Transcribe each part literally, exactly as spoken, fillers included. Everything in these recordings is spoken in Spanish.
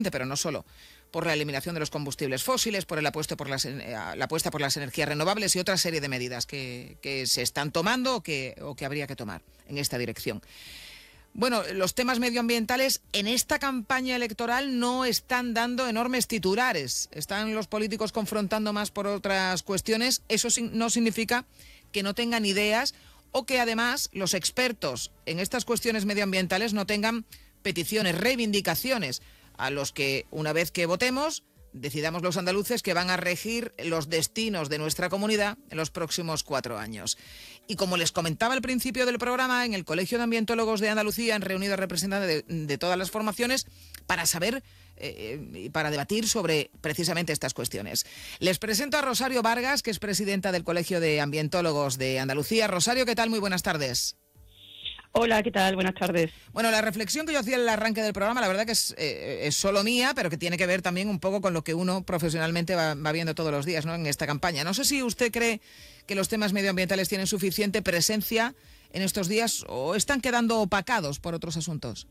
pero no solo, por la eliminación de los combustibles fósiles, por el apuesto por las, la apuesta por las energías renovables y otra serie de medidas que, que se están tomando o que, o que habría que tomar en esta dirección. Bueno, los temas medioambientales en esta campaña electoral no están dando enormes titulares. Están los políticos confrontando más por otras cuestiones. Eso no significa que no tengan ideas o que además los expertos en estas cuestiones medioambientales no tengan peticiones, reivindicaciones a los que, una vez que votemos, decidamos los andaluces que van a regir los destinos de nuestra comunidad en los próximos cuatro años. Y como les comentaba al principio del programa, en el Colegio de Ambientólogos de Andalucía han reunido a representantes de, de todas las formaciones para saber eh, y para debatir sobre precisamente estas cuestiones. Les presento a Rosario Vargas, que es presidenta del Colegio de Ambientólogos de Andalucía. Rosario, ¿qué tal? Muy buenas tardes. Hola, ¿qué tal? Buenas tardes. Bueno, la reflexión que yo hacía en el arranque del programa, la verdad que es, eh, es solo mía, pero que tiene que ver también un poco con lo que uno profesionalmente va, va viendo todos los días, ¿no?, en esta campaña. No sé si usted cree que los temas medioambientales tienen suficiente presencia en estos días o están quedando opacados por otros asuntos.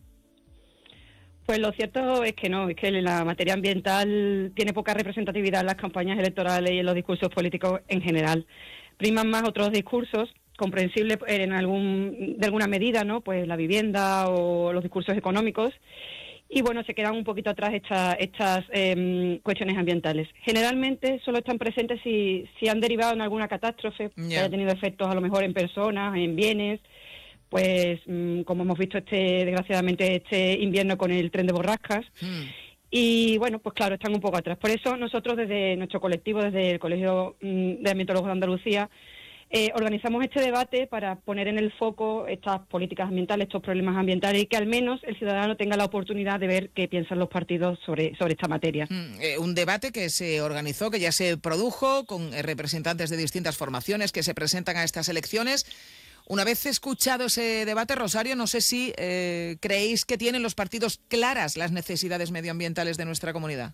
Pues lo cierto es que no, es que la materia ambiental tiene poca representatividad en las campañas electorales y en los discursos políticos en general. Priman más otros discursos, comprensible en algún de alguna medida, ¿no?, pues la vivienda o los discursos económicos, y bueno, se quedan un poquito atrás estas estas eh, cuestiones ambientales. Generalmente solo están presentes si, si han derivado en alguna catástrofe, yeah. que haya tenido efectos a lo mejor en personas, en bienes, pues mmm, como hemos visto este desgraciadamente este invierno con el tren de borrascas. Mm. Y bueno, pues claro, están un poco atrás. Por eso nosotros desde nuestro colectivo, desde el Colegio mmm, de Ambientólogos de Andalucía, Eh, organizamos este debate para poner en el foco estas políticas ambientales, estos problemas ambientales, y que al menos el ciudadano tenga la oportunidad de ver qué piensan los partidos sobre, sobre esta materia. Mm, eh, un debate que se organizó, que ya se produjo con eh, representantes de distintas formaciones que se presentan a estas elecciones. Una vez escuchado ese debate, Rosario, no sé si eh, creéis que tienen los partidos claras las necesidades medioambientales de nuestra comunidad.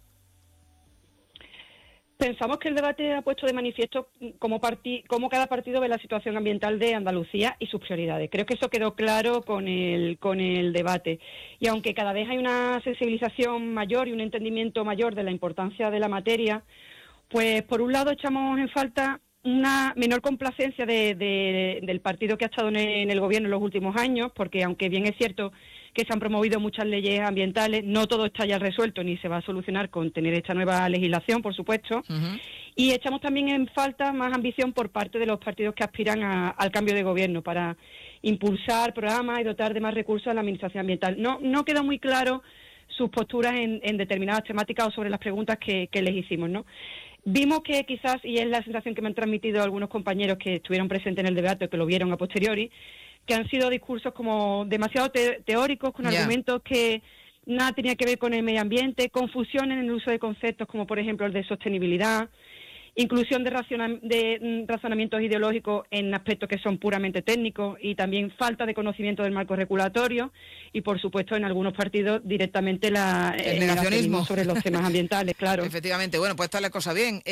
Pensamos que el debate ha puesto de manifiesto cómo, parti- cómo cada partido ve la situación ambiental de Andalucía y sus prioridades. Creo que eso quedó claro con el, con el debate. Y aunque cada vez hay una sensibilización mayor y un entendimiento mayor de la importancia de la materia, pues por un lado echamos en falta una menor complacencia de, de, del partido que ha estado en el, en el gobierno en los últimos años, porque aunque bien es cierto que se han promovido muchas leyes ambientales, no todo está ya resuelto ni se va a solucionar con tener esta nueva legislación, por supuesto. Uh-huh. Y echamos también en falta más ambición por parte de los partidos que aspiran a, al cambio de gobierno para impulsar programas y dotar de más recursos a la administración ambiental. No, no quedó muy claro sus posturas en, en determinadas temáticas o sobre las preguntas que, que les hicimos, ¿no? Vimos que quizás, y es la sensación que me han transmitido algunos compañeros que estuvieron presentes en el debate o que lo vieron a posteriori, que han sido discursos como demasiado te- teóricos, con yeah. argumentos que nada tenía que ver con el medio ambiente, confusión en el uso de conceptos como por ejemplo el de sostenibilidad, inclusión de, raciona- de razonamientos ideológicos en aspectos que son puramente técnicos y también falta de conocimiento del marco regulatorio y por supuesto en algunos partidos directamente la, el, el negacionismo sobre los temas ambientales, claro. Efectivamente, bueno, pues está la cosa bien.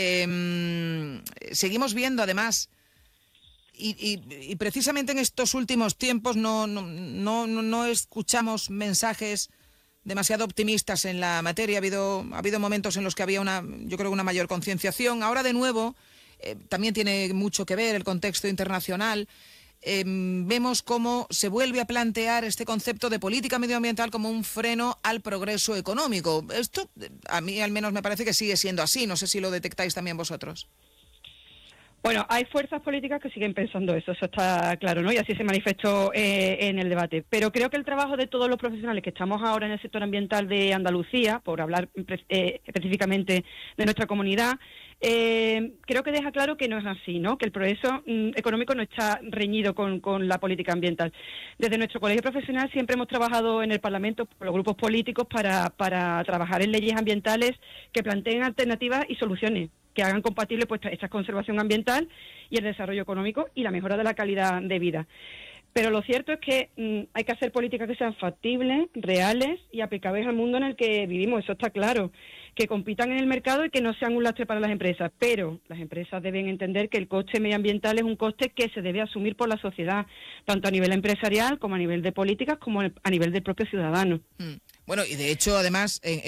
Eh, seguimos viendo además Y, y, y precisamente en estos últimos tiempos no, no, no, no escuchamos mensajes demasiado optimistas en la materia. Ha habido, ha habido momentos en los que había una, yo creo, una mayor concienciación. Ahora de nuevo, eh, también tiene mucho que ver el contexto internacional. Eh, vemos cómo se vuelve a plantear este concepto de política medioambiental como un freno al progreso económico. Esto a mí al menos me parece que sigue siendo así. No sé si lo detectáis también vosotros. Bueno, hay fuerzas políticas que siguen pensando eso, eso está claro, ¿no? Y así se manifestó eh, en el debate. Pero creo que el trabajo de todos los profesionales que estamos ahora en el sector ambiental de Andalucía, por hablar eh, específicamente de nuestra comunidad, eh, creo que deja claro que no es así, ¿no? Que el progreso mm, económico no está reñido con, con la política ambiental. Desde nuestro colegio profesional siempre hemos trabajado en el Parlamento, por los grupos políticos, para, para trabajar en leyes ambientales que planteen alternativas y soluciones que hagan compatible pues esta conservación ambiental y el desarrollo económico y la mejora de la calidad de vida. Pero lo cierto es que mmm, hay que hacer políticas que sean factibles, reales y aplicables al mundo en el que vivimos, eso está claro, que compitan en el mercado y que no sean un lastre para las empresas, pero las empresas deben entender que el coste medioambiental es un coste que se debe asumir por la sociedad, tanto a nivel empresarial como a nivel de políticas como a nivel del propio ciudadano. Mm. Bueno, y de hecho, además, en,